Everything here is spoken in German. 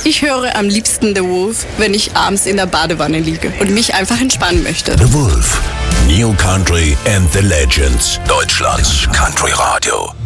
Ich höre am liebsten The Wolf, wenn ich abends in der Badewanne liege und mich einfach entspannen möchte. The Wolf. New Country and the Legends. Deutschlands Country Radio.